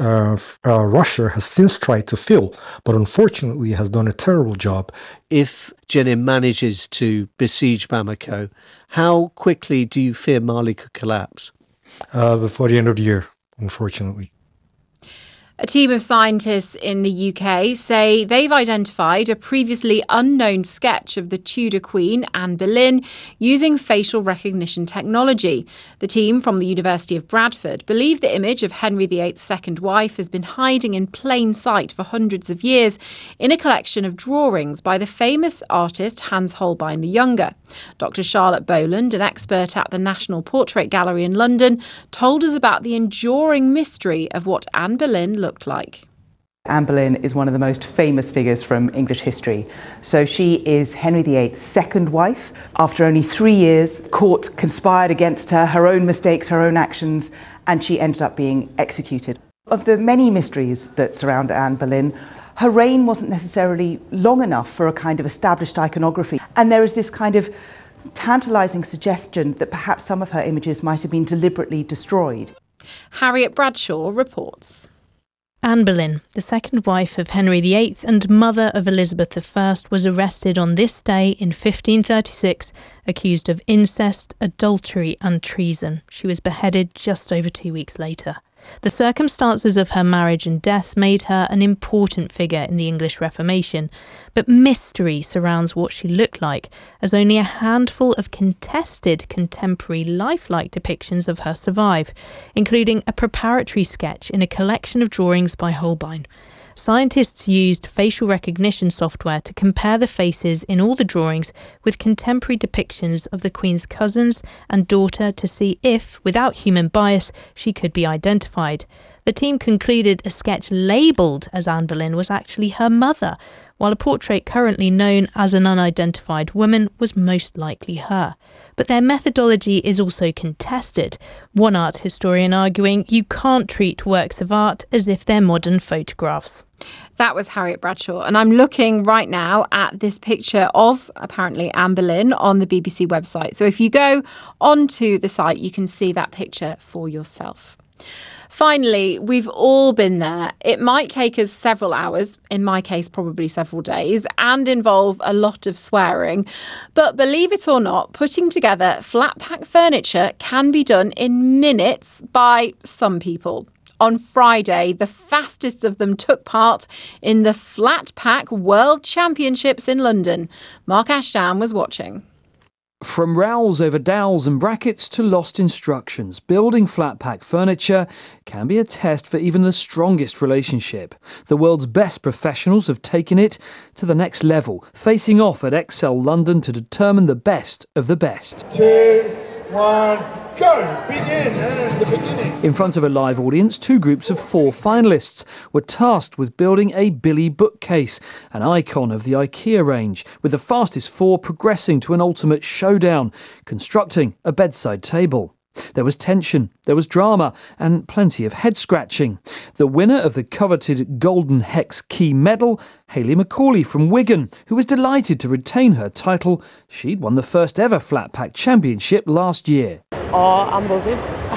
[SPEAKER 3] Russia has since tried to fill, but unfortunately has done a terrible job.
[SPEAKER 4] If Jinim manages to besiege Bamako, how quickly do you fear Mali could collapse?
[SPEAKER 3] Before the end of the year, unfortunately.
[SPEAKER 7] A team of scientists in the UK say they've identified a previously unknown sketch of the Tudor Queen, Anne Boleyn, using facial recognition technology. The team from the University of Bradford believe the image of Henry VIII's second wife has been hiding in plain sight for hundreds of years in a collection of drawings by the famous artist Hans Holbein the Younger. Dr. Charlotte Boland, an expert at the National Portrait Gallery in London, told us about the enduring mystery of what Anne Boleyn looked like.
[SPEAKER 11] Anne Boleyn is one of the most famous figures from English history. So she is Henry VIII's second wife. After only 3 years, court conspired against her own mistakes, her own actions, and she ended up being executed. Of the many mysteries that surround Anne Boleyn, her reign wasn't necessarily long enough for a kind of established iconography. And there is this kind of tantalising suggestion that perhaps some of her images might have been deliberately destroyed.
[SPEAKER 7] Harriet Bradshaw reports.
[SPEAKER 5] Anne Boleyn, the second wife of Henry VIII and mother of Elizabeth I, was arrested on this day in 1536, accused of incest, adultery and treason. She was beheaded just over 2 weeks later. The circumstances of her marriage and death made her an important figure in the English Reformation, but mystery surrounds what she looked like, as only a handful of contested contemporary lifelike depictions of her survive, including a preparatory sketch in a collection of drawings by Holbein. Scientists used facial recognition software to compare the faces in all the drawings with contemporary depictions of the Queen's cousins and daughter to see if, without human bias, she could be identified. The team concluded a sketch labelled as Anne Boleyn was actually her mother, while a portrait currently known as an unidentified woman was most likely her. But their methodology is also contested, one art historian arguing you can't treat works of art as if they're modern photographs.
[SPEAKER 7] That was Harriet Bradshaw, and I'm looking right now at this picture of apparently Anne Boleyn on the BBC website. So if you go onto the site, you can see that picture for yourself. Finally, we've all been there. It might take us several hours, in my case probably several days, and involve a lot of swearing. But believe it or not, putting together flat pack furniture can be done in minutes by some people. On Friday, the fastest of them took part in the Flat Pack World Championships in London. Mark Ashdown was watching.
[SPEAKER 6] From rows over dowels and brackets to lost instructions, building flat pack furniture can be a test for even the strongest relationship. The world's best professionals have taken it to the next level, facing off at Excel London to determine the best of the best.
[SPEAKER 8] 2, 1, go! Begin! And the beginning.
[SPEAKER 6] In front of a live audience, 2 groups of 4 finalists were tasked with building a Billy bookcase, an icon of the IKEA range, with the fastest 4 progressing to an ultimate showdown, constructing a bedside table. There was tension, there was drama, and plenty of head-scratching. The winner of the coveted Golden Hex Key Medal, Hayley McCauley from Wigan, who was delighted to retain her title. She'd won the first ever Flat Pack Championship last year.
[SPEAKER 9] Oh, I'm buzzing.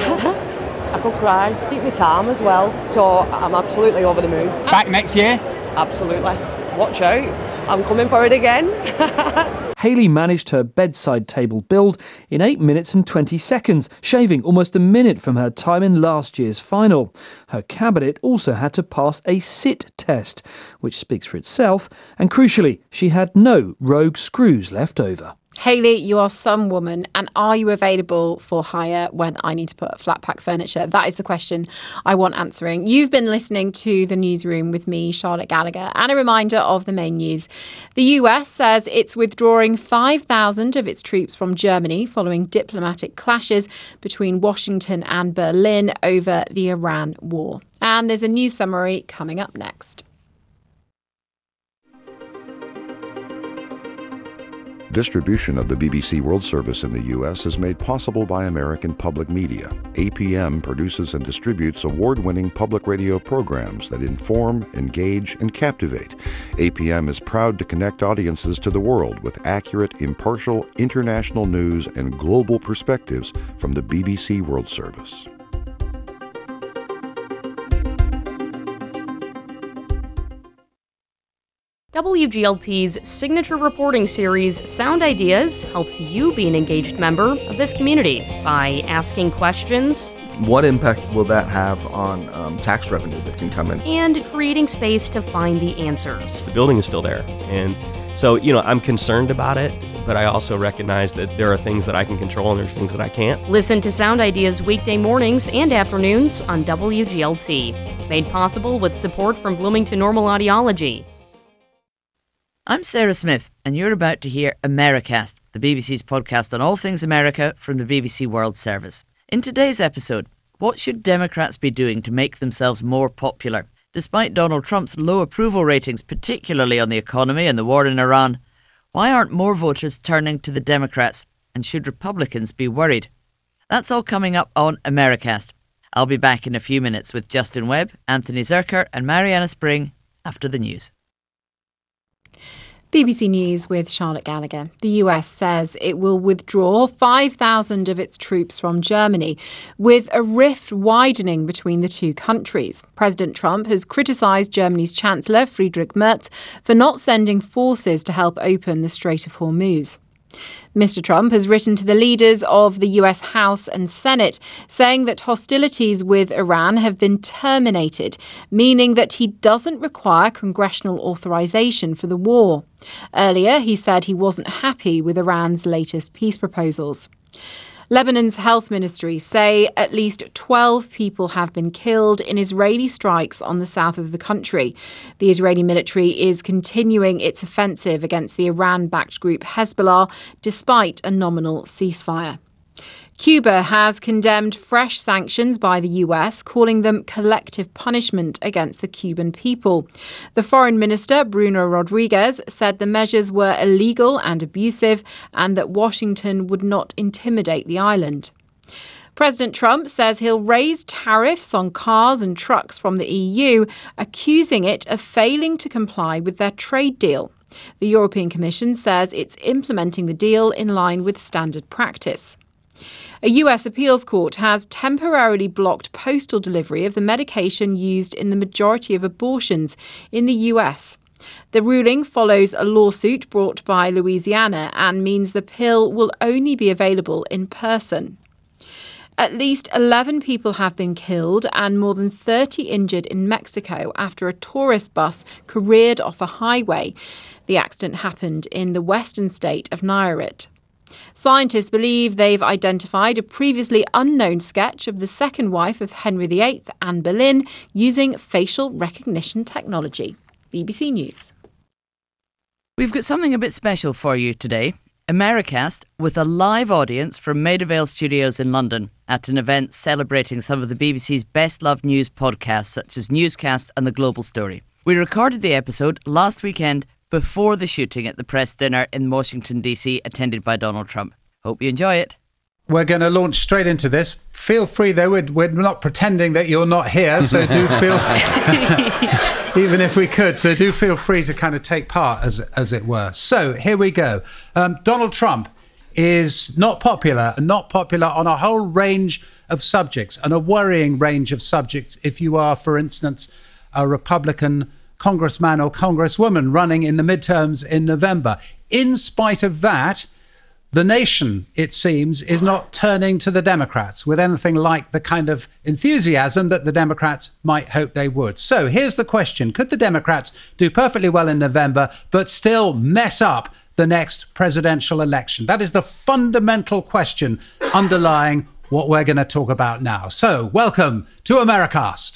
[SPEAKER 9] I could cry. Beat my time as well, so I'm absolutely over the moon.
[SPEAKER 13] Back next year?
[SPEAKER 9] Absolutely. Watch out. I'm coming for it again.
[SPEAKER 6] Hayley managed her bedside table build in 8 minutes and 20 seconds, shaving almost a minute from her time in last year's final. Her cabinet also had to pass a sit test, which speaks for itself, and crucially, she had no rogue screws left over.
[SPEAKER 7] Hayley, you are some woman, and are you available for hire when I need to put flat pack furniture? That is the question I want answering. You've been listening to The Newsroom with me, Charlotte Gallagher, and a reminder of the main news. The US says it's withdrawing 5,000 of its troops from Germany following diplomatic clashes between Washington and Berlin over the Iran war. And there's a news summary coming up next.
[SPEAKER 26] Distribution of the BBC World Service in the U.S. is made possible by American Public Media. APM produces and distributes award-winning public radio programs that inform, engage, and captivate. APM is proud to connect audiences to the world with accurate, impartial, international news and global perspectives from the BBC World Service.
[SPEAKER 27] WGLT's signature reporting series, Sound Ideas, helps you be an engaged member of this community by asking questions.
[SPEAKER 28] What impact will that have on tax revenue that can come in?
[SPEAKER 27] And creating space to find the answers.
[SPEAKER 29] The building is still there. And so, I'm concerned about it, but I also recognize that there are things that I can control and there's things that I can't.
[SPEAKER 27] Listen to Sound Ideas weekday mornings and afternoons on WGLT. Made possible with support from Bloomington Normal Audiology.
[SPEAKER 30] I'm Sarah Smith, and you're about to hear Americast, the BBC's podcast on all things America from the BBC World Service. In today's episode, what should Democrats be doing to make themselves more popular? Despite Donald Trump's low approval ratings, particularly on the economy and the war in Iran, why aren't more voters turning to the Democrats? And should Republicans be worried? That's all coming up on Americast. I'll be back in a few minutes with Justin Webb, Anthony Zerker and Mariana Spring after the news.
[SPEAKER 7] BBC News with Charlotte Gallagher. The US says it will withdraw 5,000 of its troops from Germany, with a rift widening between the two countries. President Trump has criticised Germany's Chancellor Friedrich Merz for not sending forces to help open the Strait of Hormuz. Mr. Trump has written to the leaders of the US House and Senate, saying that hostilities with Iran have been terminated, meaning that he doesn't require congressional authorization for the war. Earlier, he said he wasn't happy with Iran's latest peace proposals. Lebanon's health ministry say at least 12 people have been killed in Israeli strikes on the south of the country. The Israeli military is continuing its offensive against the Iran-backed group Hezbollah, despite a nominal ceasefire. Cuba has condemned fresh sanctions by the US, calling them collective punishment against the Cuban people. The Foreign Minister, Bruno Rodriguez, said the measures were illegal and abusive and that Washington would not intimidate the island. President Trump says he'll raise tariffs on cars and trucks from the EU, accusing it of failing to comply with their trade deal. The European Commission says it's implementing the deal in line with standard practice. A US appeals court has temporarily blocked postal delivery of the medication used in the majority of abortions in the US. The ruling follows a lawsuit brought by Louisiana and means the pill will only be available in person. At least 11 people have been killed and more than 30 injured in Mexico after a tourist bus careered off a highway. The accident happened in the western state of Nayarit. Scientists believe they've identified a previously unknown sketch of the second wife of Henry VIII, Anne Boleyn, using facial recognition technology. BBC News.
[SPEAKER 30] We've got something a bit special for you today. Americast with a live audience from Maida Vale Studios in London at an event celebrating some of the BBC's best-loved news podcasts such as Newscast and The Global Story. We recorded the episode last weekend before the shooting at the press dinner in Washington, D.C., attended by Donald Trump. Hope you enjoy it.
[SPEAKER 10] We're going to launch straight into this. Feel free, though, we're not pretending that you're not here, so do feel, even if we could, so do feel free to kind of take part, as it were. So here we go. Donald Trump is not popular on a whole range of subjects, and a worrying range of subjects if you are, for instance, a Republican congressman or congresswoman running in the midterms in November. In spite of that, the nation, it seems, is not turning to the Democrats with anything like the kind of enthusiasm that the Democrats might hope they would. So here's the question. Could the Democrats do perfectly well in November, but still mess up the next presidential election? That is the fundamental question underlying what we're going to talk about now. So welcome to Americast.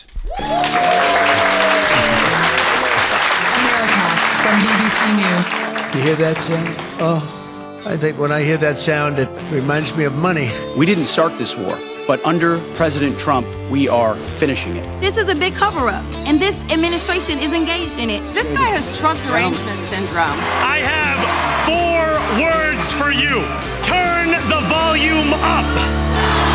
[SPEAKER 12] From BBC News.
[SPEAKER 13] You hear that sound? Oh, I think when I hear that sound, it reminds me of money.
[SPEAKER 14] We didn't start this war, but under President Trump, we are finishing it.
[SPEAKER 15] This is a big cover-up, and this administration is engaged in it.
[SPEAKER 16] This guy has Trump derangement syndrome.
[SPEAKER 17] I have 4 words for you. Turn the volume up.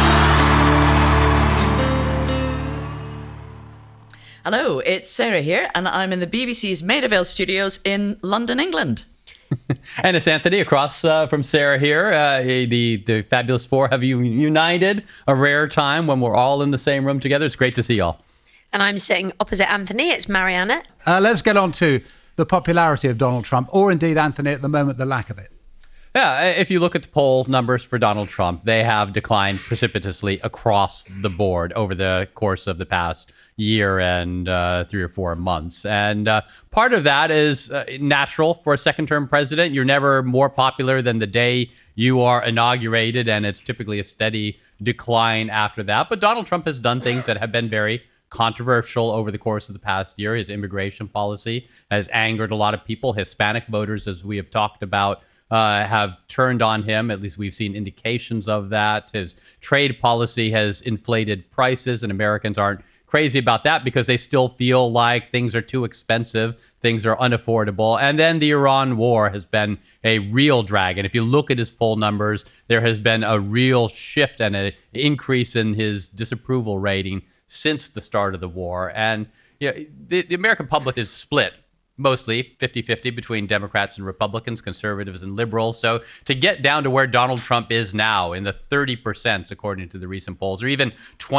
[SPEAKER 30] Hello, it's Sarah here, and I'm in the BBC's Maida Vale Studios in London, England.
[SPEAKER 18] And it's Anthony across from Sarah here. The Fabulous Four have united, a rare time when we're all in the same room together. It's great to see you all.
[SPEAKER 19] And I'm sitting opposite Anthony. It's Mariana.
[SPEAKER 10] Let's get on to the popularity of Donald Trump, or indeed, Anthony, at the moment, the lack of it.
[SPEAKER 18] Yeah, if you look at the poll numbers for Donald Trump, they have declined precipitously across the board over the course of the past year and 3 or 4 months. And part of that is natural for a second-term president. You're never more popular than the day you are inaugurated, and it's typically a steady decline after that. But Donald Trump has done things that have been very controversial over the course of the past year. His immigration policy has angered a lot of people, Hispanic voters, as we have talked about have turned on him. At least we've seen indications of that. His trade policy has inflated prices, and Americans aren't crazy about that because they still feel like things are too expensive, things are unaffordable. And then the Iran war has been a real drag. And if you look at his poll numbers, there has been a real shift and an increase in his disapproval rating since the start of the war. And the American public is split, mostly 50-50 between Democrats and Republicans, conservatives and liberals. So to get down to where Donald Trump is now, in the 30%, according to the recent polls, or even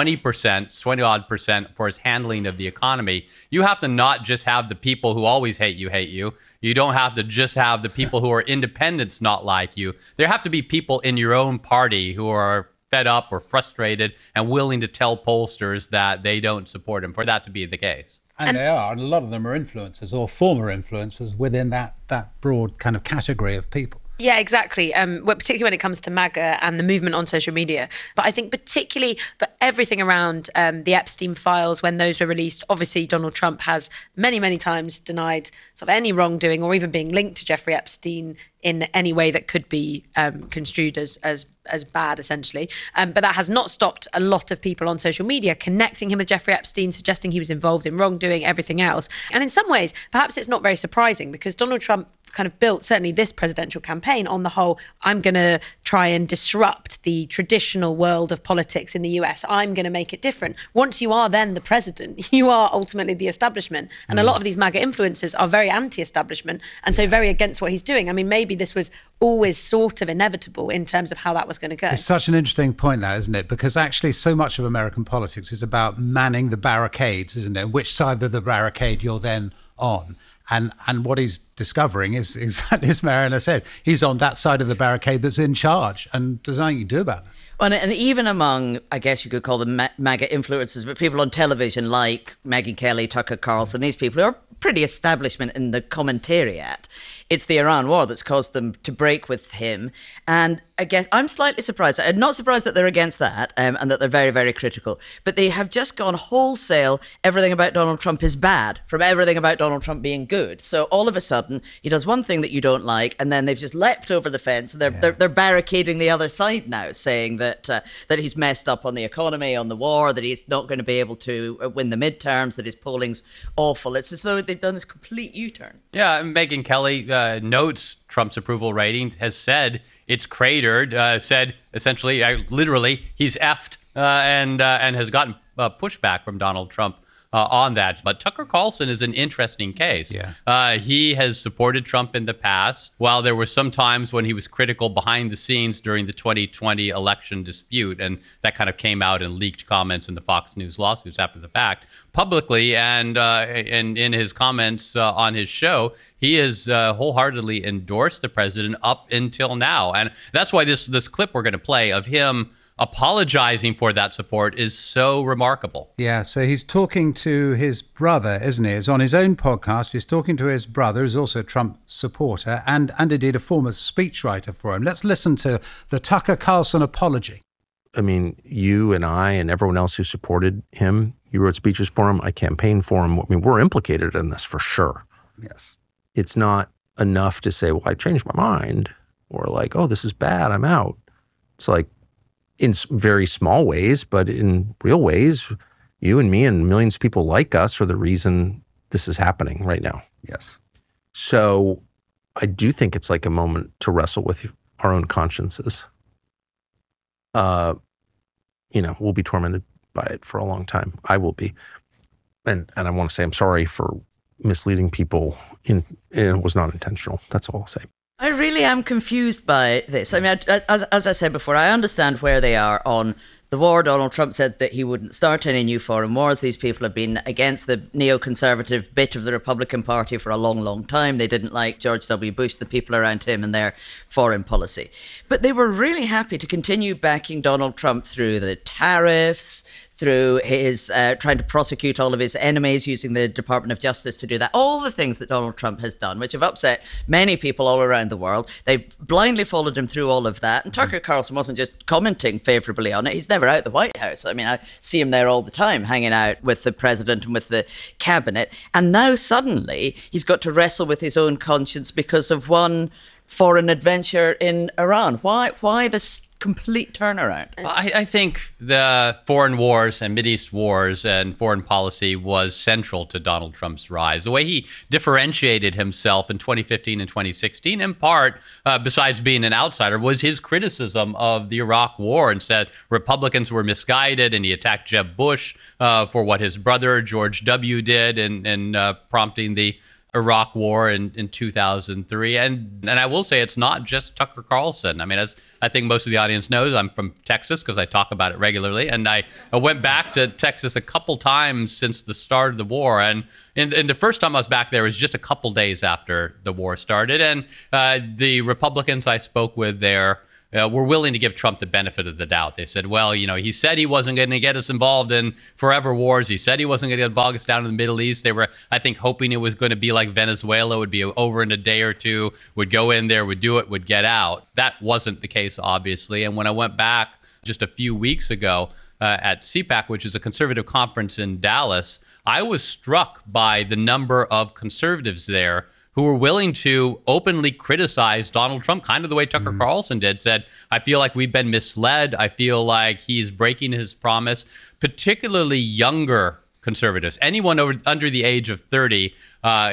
[SPEAKER 18] 20% for his handling of the economy, you have to not just have the people who always hate you. You don't have to just have the people who are independents not like you. There have to be people in your own party who are fed up or frustrated and willing to tell pollsters that they don't support him for that to be the case.
[SPEAKER 10] And they are, and a lot of them are influencers or former influencers within that broad kind of category of people.
[SPEAKER 19] Yeah, exactly. Particularly when it comes to MAGA and the movement on social media. But I think particularly for everything around the Epstein files, when those were released, obviously Donald Trump has many, many times denied sort of any wrongdoing or even being linked to Jeffrey Epstein in any way that could be construed as bad, essentially. But that has not stopped a lot of people on social media connecting him with Jeffrey Epstein, suggesting he was involved in wrongdoing, everything else. And in some ways, perhaps it's not very surprising because Donald Trump kind of built certainly this presidential campaign on the whole, I'm going to try and disrupt the traditional world of politics in the US. I'm going to make it different. Once you are then the president, you are ultimately the establishment. And a lot of these MAGA influencers are very anti-establishment and so very against what he's doing. I mean, maybe this was always sort of inevitable in terms of how that was going to go.
[SPEAKER 10] It's such an interesting point, that, isn't it? Because actually so much of American politics is about manning the barricades, isn't it? Which side of the barricade you're then on. And what he's discovering is exactly as Mariana said, he's on that side of the barricade that's in charge, and there's nothing you can do about it.
[SPEAKER 30] Well, and even among, I guess you could call them MAGA influencers, but people on television like Megyn Kelly, Tucker Carlson, these people are pretty establishment in the commentariat. It's the Iran war that's caused them to break with him. And I guess I'm slightly surprised. I'm not surprised that they're against that and that they're very, very critical. But they have just gone wholesale, everything about Donald Trump is bad, from everything about Donald Trump being good. So all of a sudden, he does one thing that you don't like, and then they've just leapt over the fence. And they're barricading the other side now, saying that he's messed up on the economy, on the war, that he's not going to be able to win the midterms, that his polling's awful. It's as though they've done this complete U-turn.
[SPEAKER 18] Yeah, Megyn Kelly notes Trump's approval rating, has said it's cratered, said essentially, literally, he's effed and has gotten pushback from Donald Trump on that. But Tucker Carlson is an interesting case. Yeah. He has supported Trump in the past, while there were some times when he was critical behind the scenes during the 2020 election dispute. And that kind of came out in leaked comments in the Fox News lawsuits after the fact. Publicly and in his comments on his show, he has wholeheartedly endorsed the president up until now. And that's why this clip we're going to play of him apologizing for that support is so remarkable.
[SPEAKER 10] Yeah, so he's talking to his brother, isn't he? It's on his own podcast. He's talking to his brother, who's also a Trump supporter and indeed a former speechwriter for him. Let's listen to the Tucker Carlson apology.
[SPEAKER 1] I mean, you and I and everyone else who supported him, you wrote speeches for him, I campaigned for him. I mean, we're implicated in this for sure.
[SPEAKER 10] Yes.
[SPEAKER 1] It's not enough to say, well, I changed my mind, or like, oh, this is bad, I'm out. It's like, in very small ways, but in real ways, you and me and millions of people like us are the reason this is happening right now.
[SPEAKER 10] Yes.
[SPEAKER 1] So I do think it's like a moment to wrestle with our own consciences. We'll be tormented by it for a long time. I will be. And I want to say I'm sorry for misleading people. It was not intentional. That's all I'll say.
[SPEAKER 30] I really am confused by this. I mean, as I said before, I understand where they are on the war. Donald Trump said that he wouldn't start any new foreign wars. These people have been against the neoconservative bit of the Republican Party for a long, long time. They didn't like George W. Bush, the people around him, and their foreign policy. But they were really happy to continue backing Donald Trump through the tariffs, through his trying to prosecute all of his enemies, using the Department of Justice to do that. All the things that Donald Trump has done, which have upset many people all around the world. They've blindly followed him through all of that. And Tucker Carlson wasn't just commenting favorably on it. He's never out the White House. I mean, I see him there all the time, hanging out with the president and with the cabinet. And now suddenly he's got to wrestle with his own conscience because of one for an adventure in Iran? Why this complete turnaround?
[SPEAKER 18] I think the foreign wars and Mideast wars and foreign policy was central to Donald Trump's rise. The way he differentiated himself in 2015 and 2016, in part, besides being an outsider, was his criticism of the Iraq War and said Republicans were misguided, and he attacked Jeb Bush for what his brother George W. did in prompting the Iraq War in 2003. And I will say it's not just Tucker Carlson. I mean, as I think most of the audience knows, I'm from Texas because I talk about it regularly. And I went back to Texas a couple times since the start of the war. And in the first time I was back there was just a couple days after the war started. And the Republicans I spoke with there were willing to give Trump the benefit of the doubt. They said, well, he said he wasn't going to get us involved in forever wars. He said he wasn't going to bog us down in the Middle East. They were, I think, hoping it was going to be like Venezuela, would be over in a day or two, would go in there, would do it, would get out. That wasn't the case, obviously. And when I went back just a few weeks ago at CPAC, which is a conservative conference in Dallas, I was struck by the number of conservatives there who were willing to openly criticize Donald Trump, kind of the way Tucker Carlson did, said, I feel like we've been misled. I feel like he's breaking his promise, particularly younger conservatives. Anyone under the age of 30